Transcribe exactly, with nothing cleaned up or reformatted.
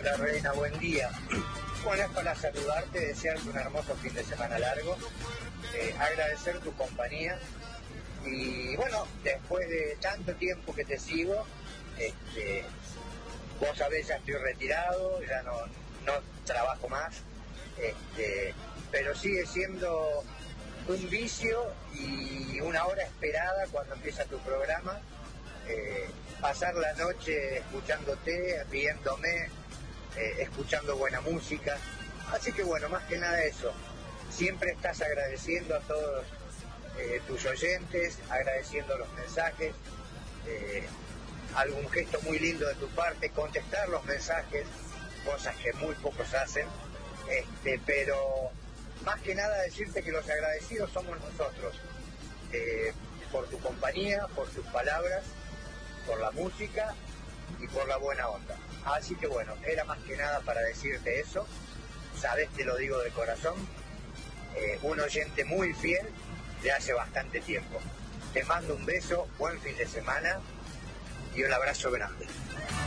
Hola Reina, buen día. Bueno, es para saludarte, desearte un hermoso fin de semana largo, eh, agradecer tu compañía y bueno, después de tanto tiempo que te sigo, este, vos sabés, ya estoy retirado, ya no, no trabajo más, este, pero sigue siendo un vicio y una hora esperada cuando empieza tu programa, eh, pasar la noche escuchándote, riéndome, eh, escuchando buena música, así que bueno, más que nada eso, siempre estás agradeciendo a todos eh, tus oyentes, agradeciendo los mensajes, eh, algún gesto muy lindo de tu parte, contestar los mensajes, cosas que muy pocos hacen, este, pero más que nada decirte que los agradecidos somos nosotros, eh, por tu compañía, por tus palabras, por la música y por la buena onda. Así que bueno, era más que nada para decirte eso, sabes, te lo digo de corazón, eh, un oyente muy fiel de hace bastante tiempo. Te mando un beso, buen fin de semana y un abrazo grande.